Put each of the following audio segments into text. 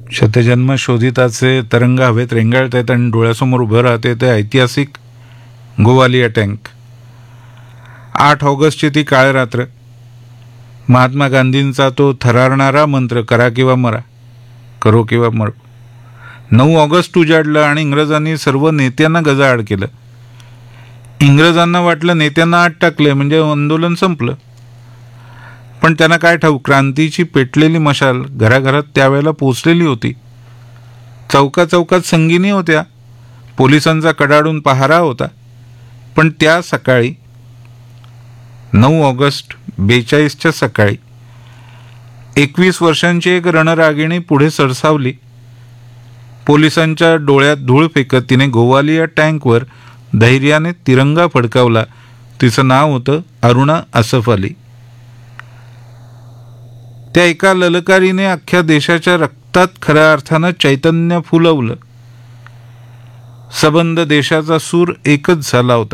शतजन्म शोधिताचे तरंग हवेत रेंगाळत आहेत आणि डोळ्यासमोर उभं राहते ते ऐतिहासिक गोवालिया टँक. 8 ऑगस्टची ती काळ रात्र. महात्मा गांधींचा तो थरारणारा मंत्र, करा किंवा मरा, करो किंवा मरो. 9 ऑगस्ट उजाडलं आणि इंग्रजांनी सर्व नेत्यांना गजाआड केलं. इंग्रजांना वाटलं नेत्यांना आत टाकले म्हणजे आंदोलन संपलं. पण त्यांना काय ठाऊक, क्रांतीची पेटलेली मशाल घराघरात त्यावेळेला पोचलेली होती. चौका चौकात संगिनी होत्या, पोलिसांचा कडाडून पहारा होता. पण त्या सकाळी 9 ऑगस्ट 42च्या सकाळी 21 वर्षांची एक रणरागिणी पुढे सरसावली. पोलिसांच्या डोळ्यात धूळ फेकत तिने गोवालिया टँकवर धैर्याने तिरंगा फडकावला. तिचं नाव होतं अरुणा असफ अली. त्या एका ललकारीने अख्ख्या देशाच्या रक्तात खऱ्या अर्थानं चैतन्य फुलवलं. सबंध देशाचा सूर एकच झाला होता.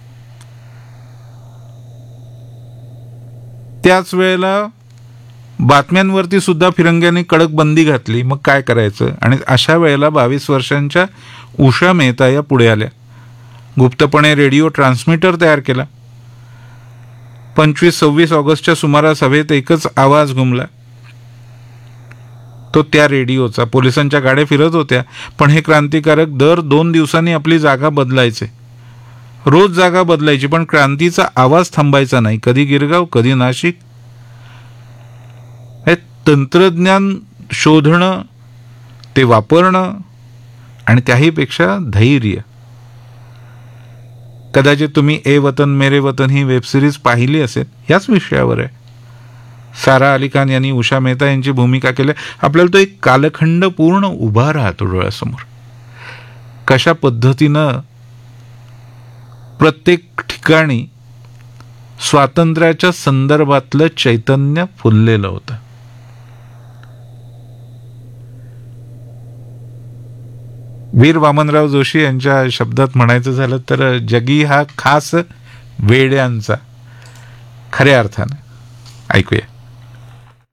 त्याच वेळेला बातम्यांवरती सुद्धा फिरंग्यांनी कडक बंदी घातली. मग काय करायचं? आणि अशा वेळेला 22 वर्षांच्या उषा मेहता या पुढे आल्या. गुप्तपणे रेडिओ ट्रान्समीटर तयार केला. 25-26 ऑगस्टच्या सुमारास हवेत एकच आवाज घुमला. तो त्या रेडिओचा. पोलिसांच्या गाड्या फिरत होत्या, पण हे क्रांतिकारक दर 2 दिवसांनी आपली जागा बदलायचे. रोज जागा बदलायची, पण क्रांतीचा आवाज थांबायचा नाही. कधी गिरगाव, कधी नाशिक. हे तंत्रज्ञान शोधणं, ते वापरणं आणि त्याहीपेक्षा धैर्य. कदाचित तुम्ही ए वतन मेरे वतन ही वेबसिरीज पाहिली असेल. याच विषयावर आहे. सारा अली खान यांनी उषा मेहता यांची भूमिका केली. आपल्याला तो एक कालखंड पूर्ण उभा राहतो डोळ्यासमोर. कशा पद्धतीनं प्रत्येक ठिकाणी स्वातंत्र्याच्या संदर्भातलं चैतन्य फुललेलं होतं. वीर वामनराव जोशी यांच्या शब्दात म्हणायचं झालं तर जगी हा खास वेड्यांचा, खऱ्या अर्थानं. ऐकूया.